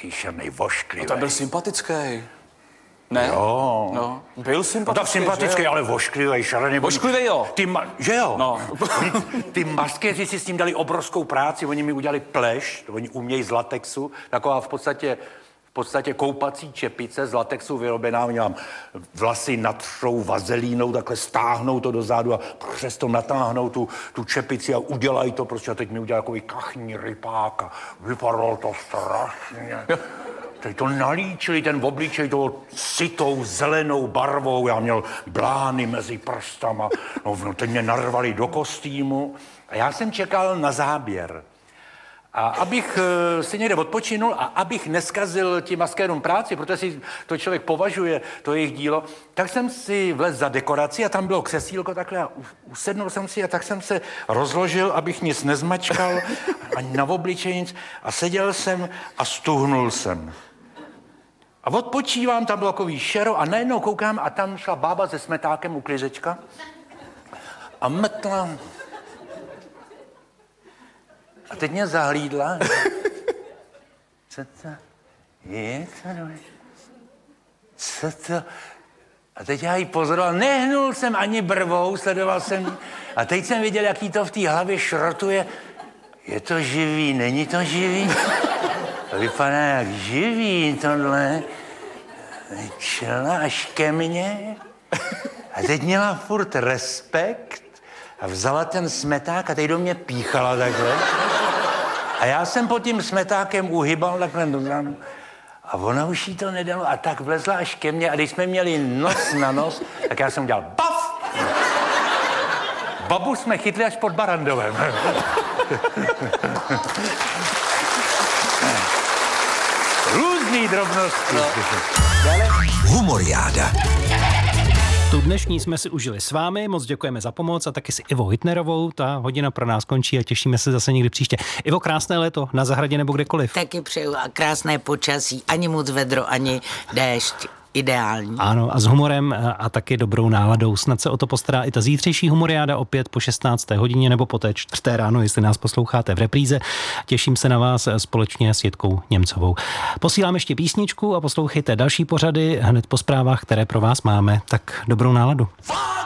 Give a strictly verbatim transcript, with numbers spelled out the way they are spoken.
Takový šernej, vošklivý. No, to byl sympatický. Ne? Jo. No, byl sympatický, No tak sympatický, ale vošklivý, šarený. Vošklivý, jo. Ty ma- že jo? No. Ty maskéři si s tím dali obrovskou práci, oni mi udělali pleš, oni umějí z latexu, taková v podstatě, v podstatě koupací čepice z latexu vyrobená, oni vám vlasy natřou vazelínou, takhle stáhnou to dozadu a přes to natáhnou tu, tu čepici a udělají to prostě a teď mi udělali takový kachní rypák a vypadalo to strašně. Teď to nalíčili, ten obličej toho sytou zelenou barvou, já měl blány mezi prstama, no, no teď mě narvali do kostýmu a já jsem čekal na záběr. A abych uh, si někde odpočinul a abych neskazil tím maskérům práci, protože si to člověk považuje, to jejich dílo, tak jsem si vlez za dekoraci a tam bylo křesílko takhle a usednul jsem si a tak jsem se rozložil, abych nic nezmačkal, ani na obličeji nic a seděl jsem a stuhnul jsem. A odpočívám, tam bylo takový šero a najednou koukám a tam šla bába se smetákem u klízečka a metla. A teď mě zahlídla. Co to je? To Co to? A teď já ji pozoroval, nehnul jsem ani brvou, sledoval jsem ji. A teď jsem viděl, jak jí to v té hlavě šrotuje. Je to živý, není to živý? To vypadá jak živý tohle. Čela až ke mně. A teď měla furt respekt a vzala ten smeták a teď do mě píchala takhle. A já jsem pod tím smetákem uhybal takhle dozadu. A ona už jí to nedalo a tak vlezla až ke mně a když jsme měli nos na nos, tak já jsem dělal baf! Babu jsme chytli až pod Barandovem. Různý drobnosti. No. Humoriáda. Tu dnešní jsme si užili s vámi, moc děkujeme za pomoc a taky si Ivo Hitnerovou, ta hodina pro nás končí a těšíme se zase někdy příště. Ivo, krásné léto na zahradě nebo kdekoliv. Taky přeju a krásné počasí, ani moc vedro, ani déšť. Ideální. Ano, a s humorem a, a taky dobrou náladou. Snad se o to postará i ta zítřejší humoriáda opět po šestnácté hodině nebo po té čtvrté ráno, jestli nás posloucháte v repríze. Těším se na vás společně s Jitkou Němcovou. Posílám ještě písničku a poslouchejte další pořady hned po zprávách, které pro vás máme. Tak dobrou náladu.